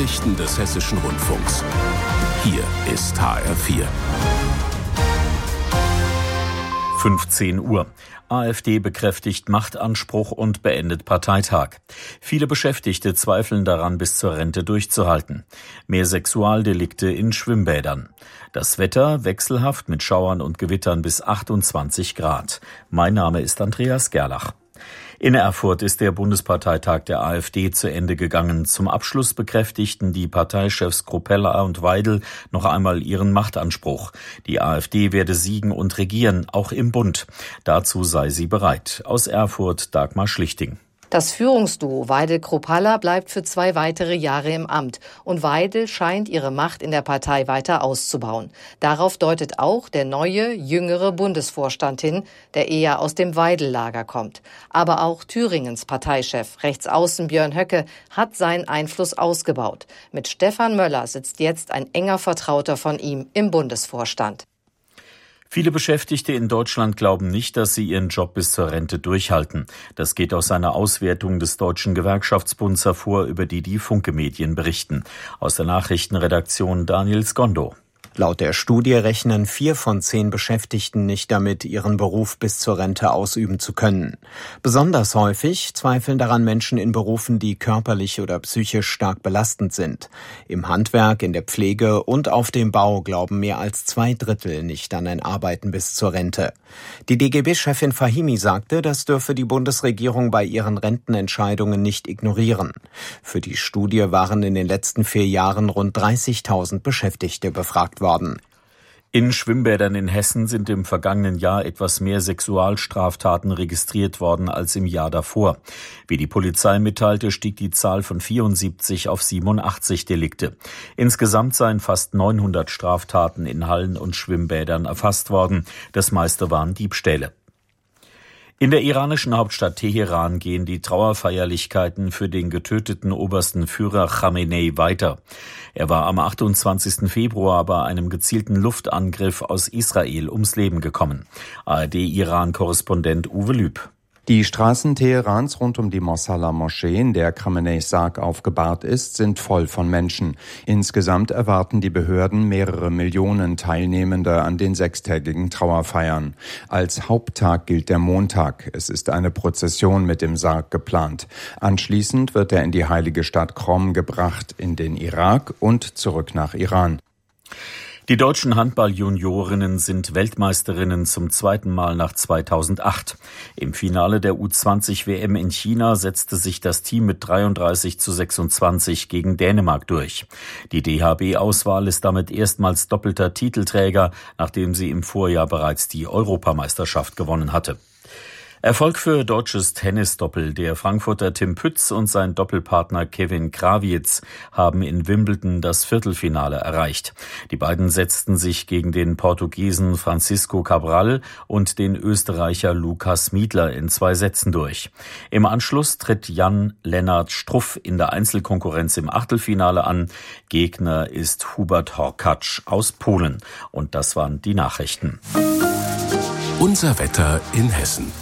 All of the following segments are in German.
Nachrichten des Hessischen Rundfunks. Hier ist HR4. 15 Uhr. AfD bekräftigt Machtanspruch und beendet Parteitag. Viele Beschäftigte zweifeln daran, bis zur Rente durchzuhalten. Mehr Sexualdelikte in Schwimmbädern. Das Wetter wechselhaft mit Schauern und Gewittern bis 28 Grad. Mein Name ist Andreas Gerlach. In Erfurt ist der Bundesparteitag der AfD zu Ende gegangen. Zum Abschluss bekräftigten die Parteichefs Kropella und Weidel noch einmal ihren Machtanspruch. Die AfD werde siegen und regieren, auch im Bund. Dazu sei sie bereit. Aus Erfurt Dagmar Schlichting. Das Führungsduo Weidel-Kropalla bleibt für 2 weitere Jahre im Amt und Weidel scheint ihre Macht in der Partei weiter auszubauen. Darauf deutet auch der neue, jüngere Bundesvorstand hin, der eher aus dem Weidel-Lager kommt. Aber auch Thüringens Parteichef, Rechtsaußen Björn Höcke, hat seinen Einfluss ausgebaut. Mit Stefan Möller sitzt jetzt ein enger Vertrauter von ihm im Bundesvorstand. Viele Beschäftigte in Deutschland glauben nicht, dass sie ihren Job bis zur Rente durchhalten. Das geht aus einer Auswertung des Deutschen Gewerkschaftsbunds hervor, über die Funke-Medien berichten. Aus der Nachrichtenredaktion Daniel Skondo. Laut der Studie rechnen 4 von 10 Beschäftigten nicht damit, ihren Beruf bis zur Rente ausüben zu können. Besonders häufig zweifeln daran Menschen in Berufen, die körperlich oder psychisch stark belastend sind. Im Handwerk, in der Pflege und auf dem Bau glauben mehr als 2/3 nicht an ein Arbeiten bis zur Rente. Die DGB-Chefin Fahimi sagte, das dürfe die Bundesregierung bei ihren Rentenentscheidungen nicht ignorieren. Für die Studie waren in den letzten 4 Jahren rund 30.000 Beschäftigte befragt worden. In Schwimmbädern in Hessen sind im vergangenen Jahr etwas mehr Sexualstraftaten registriert worden als im Jahr davor. Wie die Polizei mitteilte, stieg die Zahl von 74 auf 87 Delikte. Insgesamt seien fast 900 Straftaten in Hallen und Schwimmbädern erfasst worden. Das meiste waren Diebstähle. In der iranischen Hauptstadt Teheran gehen die Trauerfeierlichkeiten für den getöteten obersten Führer Khamenei weiter. Er war am 28. Februar bei einem gezielten Luftangriff aus Israel ums Leben gekommen. ARD-Iran-Korrespondent Uwe Lüb. Die Straßen Teherans rund um die Mosalla-Moschee, in der Khameneis Sarg aufgebahrt ist, sind voll von Menschen. Insgesamt erwarten die Behörden mehrere Millionen Teilnehmende an den 6-tägigen Trauerfeiern. Als Haupttag gilt der Montag. Es ist eine Prozession mit dem Sarg geplant. Anschließend wird er in die heilige Stadt Qom gebracht, in den Irak und zurück nach Iran. Die deutschen Handball-Juniorinnen sind Weltmeisterinnen zum 2. Mal nach 2008. Im Finale der U20-WM in China setzte sich das Team mit 33:26 gegen Dänemark durch. Die DHB-Auswahl ist damit erstmals doppelter Titelträger, nachdem sie im Vorjahr bereits die Europameisterschaft gewonnen hatte. Erfolg für deutsches Tennisdoppel. Der Frankfurter Tim Pütz und sein Doppelpartner Kevin Krawietz haben in Wimbledon das Viertelfinale erreicht. Die beiden setzten sich gegen den Portugiesen Francisco Cabral und den Österreicher Lukas Miedler in 2 Sätzen durch. Im Anschluss tritt Jan-Lennart Struff in der Einzelkonkurrenz im Achtelfinale an. Gegner ist Hubert Horkacz aus Polen. Und das waren die Nachrichten. Unser Wetter in Hessen.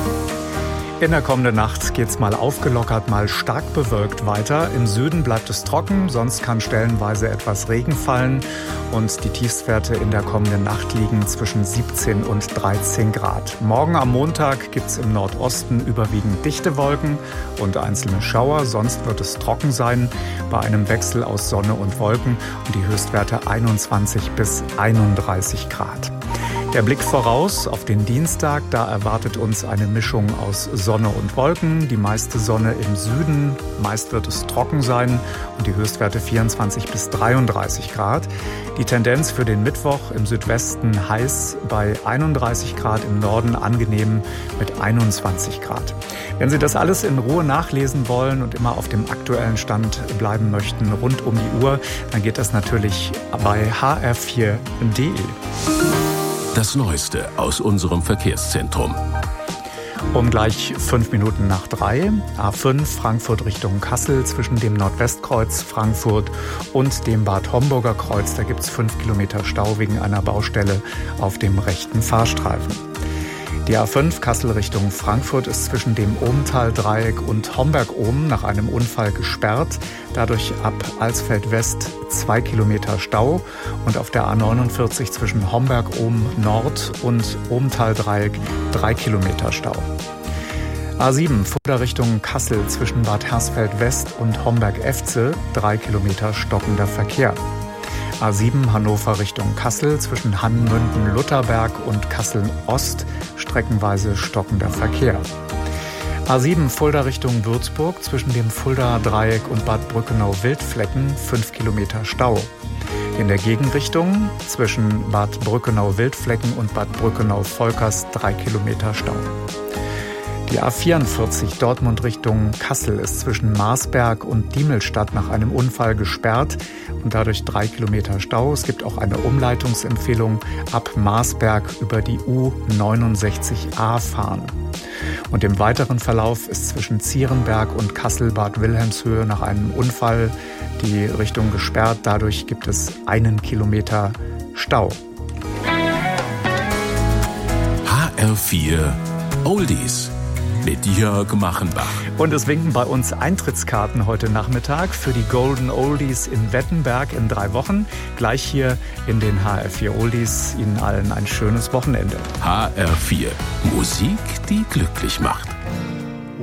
In der kommenden Nacht geht's mal aufgelockert, mal stark bewölkt weiter. Im Süden bleibt es trocken, sonst kann stellenweise etwas Regen fallen. Und die Tiefstwerte in der kommenden Nacht liegen zwischen 17 und 13 Grad. Morgen am Montag gibt's im Nordosten überwiegend dichte Wolken und einzelne Schauer. Sonst wird es trocken sein, bei einem Wechsel aus Sonne und Wolken. Und die Höchstwerte 21 bis 31 Grad. Der Blick voraus auf den Dienstag, da erwartet uns eine Mischung aus Sonne und Wolken, die meiste Sonne im Süden, meist wird es trocken sein und die Höchstwerte 24 bis 33 Grad. Die Tendenz für den Mittwoch im Südwesten heiß bei 31 Grad, im Norden angenehm mit 21 Grad. Wenn Sie das alles in Ruhe nachlesen wollen und immer auf dem aktuellen Stand bleiben möchten rund um die Uhr, dann geht das natürlich bei hr4.de. Das Neueste aus unserem Verkehrszentrum. Um gleich 5 Minuten nach 3, A5 Frankfurt Richtung Kassel zwischen dem Nordwestkreuz Frankfurt und dem Bad Homburger Kreuz. Da gibt es 5 Kilometer Stau wegen einer Baustelle auf dem rechten Fahrstreifen. Die A5 Kassel Richtung Frankfurt ist zwischen dem Ohmtal-Dreieck und Homberg-Ohm nach einem Unfall gesperrt. Dadurch ab Alsfeld West 2 Kilometer Stau und auf der A49 zwischen Homberg-Ohm Nord und Ohmtal-Dreieck 3 Kilometer Stau. A7 Fulda Richtung Kassel zwischen Bad Hersfeld West und Homberg-Efze 3 Kilometer stockender Verkehr. A7 Hannover Richtung Kassel zwischen Hannmünden-Lutherberg und Kassel-Ost streckenweise stockender Verkehr. A7 Fulda Richtung Würzburg zwischen dem Fulda-Dreieck und Bad Brückenau-Wildflecken 5 Kilometer Stau. In der Gegenrichtung zwischen Bad Brückenau-Wildflecken und Bad Brückenau-Volkers 3 Kilometer Stau. Die A44 Dortmund Richtung Kassel ist zwischen Marsberg und Diemelstadt nach einem Unfall gesperrt und dadurch 3 Kilometer Stau. Es gibt auch eine Umleitungsempfehlung ab Marsberg über die U69A fahren. Und im weiteren Verlauf ist zwischen Zierenberg und Kassel-Bad Wilhelmshöhe nach einem Unfall die Richtung gesperrt. Dadurch gibt es 1 Kilometer Stau. HR4 Oldies mit Jörg Machenbach. Und es winken bei uns Eintrittskarten heute Nachmittag für die Golden Oldies in Wettenberg in 3 Wochen. Gleich hier in den HR4 Oldies. Ihnen allen ein schönes Wochenende. HR4 Musik, die glücklich macht.